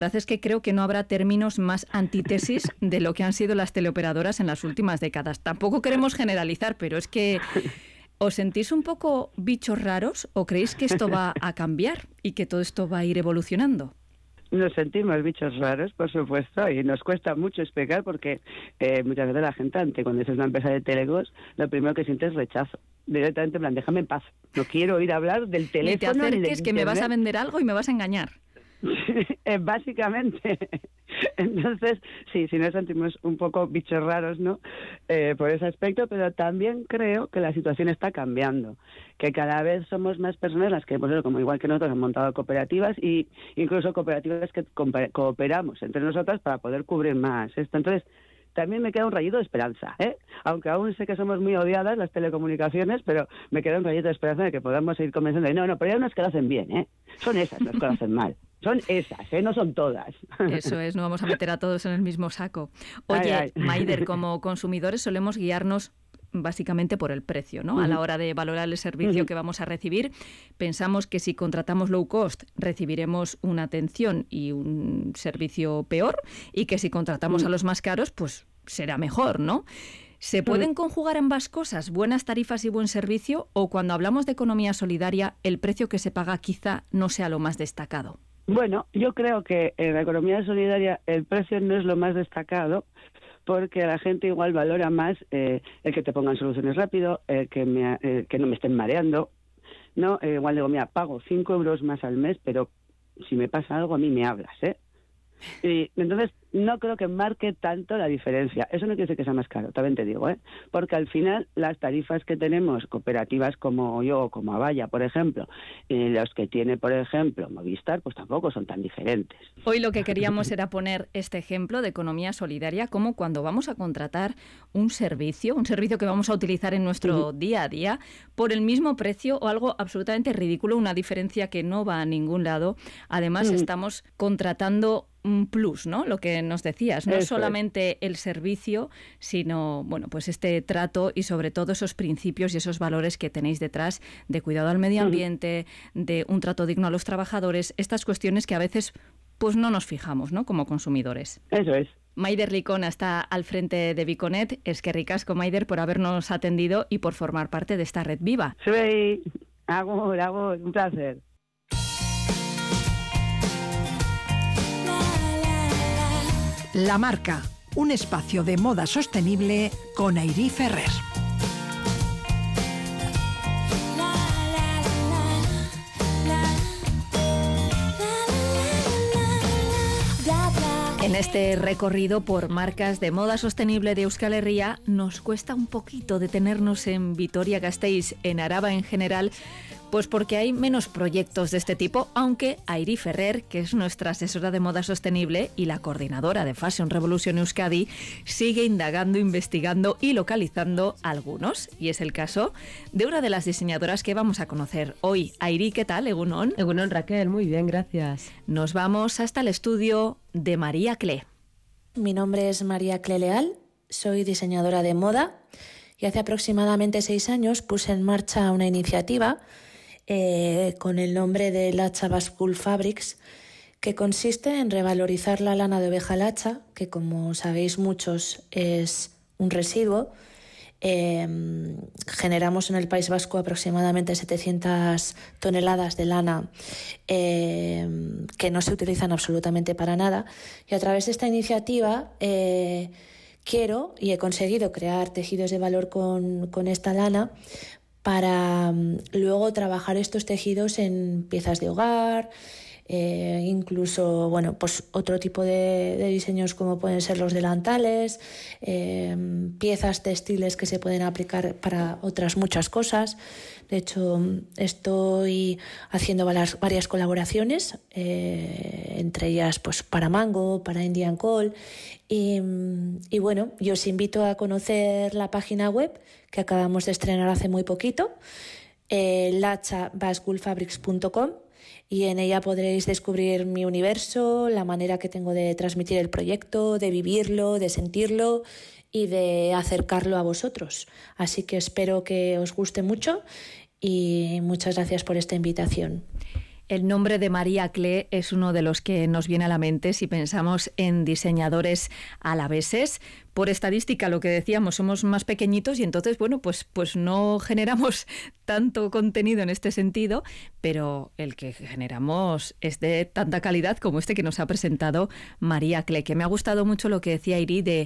La verdad es que creo que no habrá términos más antítesis de lo que han sido las teleoperadoras en las últimas décadas. Tampoco queremos generalizar, pero es que ¿os sentís un poco bichos raros o creéis que esto va a cambiar y que todo esto va a ir evolucionando? Nos sentimos bichos raros, por supuesto, y nos cuesta mucho explicar porque muchas veces la gente, cuando es una empresa de telecos, lo primero que siente es rechazo. Directamente, en plan, déjame en paz. No quiero oír hablar del teléfono. Ni te acerques, que me vas a vender algo y me vas a engañar. Básicamente. Entonces, sí nos sentimos un poco bichos raros, ¿no? Por ese aspecto, pero también creo que la situación está cambiando, que cada vez somos más personas las que, pues, como igual que nosotros, han montado cooperativas y incluso cooperativas que cooperamos entre nosotras para poder cubrir más esto. Entonces, también me queda un rayito de esperanza, aunque aún sé que somos muy odiadas las telecomunicaciones, pero me queda un rayito de esperanza de que podamos ir convenciendo de no, pero hay unas que lo hacen bien, son esas las que lo hacen mal. Son esas, no son todas. Eso es, no vamos a meter a todos en el mismo saco. Oye, Maider, como consumidores solemos guiarnos básicamente por el precio, ¿no? A la hora de valorar el servicio que vamos a recibir, pensamos que si contratamos low cost recibiremos una atención y un servicio peor, y que si contratamos a los más caros, pues será mejor, ¿no? ¿Se pueden conjugar ambas cosas, buenas tarifas y buen servicio, o cuando hablamos de economía solidaria, el precio que se paga quizá no sea lo más destacado? Bueno, yo creo que en la economía solidaria el precio no es lo más destacado, porque la gente igual valora más el que te pongan soluciones rápido, que no me estén mareando, ¿no? Igual digo, mira, pago 5 euros más al mes, pero si me pasa algo a mí me hablas, Y entonces no creo que marque tanto la diferencia. Eso no quiere decir que sea más caro, también te digo, porque al final las tarifas que tenemos, cooperativas como yo, como Avaya, por ejemplo, y los que tiene, por ejemplo, Movistar, pues tampoco son tan diferentes. Hoy lo que queríamos era poner este ejemplo de economía solidaria, como cuando vamos a contratar un servicio que vamos a utilizar en nuestro día a día, por el mismo precio o algo absolutamente ridículo, una diferencia que no va a ningún lado. Además, estamos contratando un plus, ¿no? Lo que nos decías, no solamente el servicio, sino, bueno, pues este trato y sobre todo esos principios y esos valores que tenéis detrás de cuidado al medio ambiente, de un trato digno a los trabajadores, estas cuestiones que a veces pues no nos fijamos, ¿no? Como consumidores. Eso es. Maider Licona está al frente de Biconet. Es que ricasco, Maider, por habernos atendido y por formar parte de esta red viva. Sí, agur, un placer. La Marca, un espacio de moda sostenible con Airí Ferrer. En este recorrido por marcas de moda sostenible de Euskal Herria nos cuesta un poquito detenernos en Vitoria-Gasteiz, en Araba en general, pues porque hay menos proyectos de este tipo, aunque Airí Ferrer, que es nuestra asesora de moda sostenible y la coordinadora de Fashion Revolution Euskadi, sigue indagando, investigando y localizando algunos. Y es el caso de una de las diseñadoras que vamos a conocer hoy. Airí, ¿qué tal? Egunon. Egunon, Raquel, muy bien, gracias. Nos vamos hasta el estudio de María Cle. Mi nombre es María Cle Leal, soy diseñadora de moda y hace aproximadamente 6 años puse en marcha una iniciativa con el nombre de Lacha Basque Wool Fabrics, que consiste en revalorizar la lana de oveja lacha, que como sabéis muchos es un residuo. Generamos en el País Vasco aproximadamente 700 toneladas de lana que no se utilizan absolutamente para nada, y a través de esta iniciativa quiero y he conseguido crear tejidos de valor con esta lana para luego trabajar estos tejidos en piezas de hogar, incluso pues otro tipo de diseños como pueden ser los delantales, piezas textiles que se pueden aplicar para otras muchas cosas. De hecho, estoy haciendo varias colaboraciones, entre ellas pues para Mango, para Indian Call, y bueno, yo os invito a conocer la página web que acabamos de estrenar hace muy poquito, lachabasquewoolfabrics.com, y en ella podréis descubrir mi universo, la manera que tengo de transmitir el proyecto, de vivirlo, de sentirlo y de acercarlo a vosotros. Así que espero que os guste mucho y muchas gracias por esta invitación. El nombre de María Clé es uno de los que nos viene a la mente si pensamos en diseñadores alaveses. Por estadística, lo que decíamos, somos más pequeñitos y entonces, bueno, pues no generamos tanto contenido en este sentido, pero el que generamos es de tanta calidad como este que nos ha presentado María Clé, que me ha gustado mucho lo que decía Iri de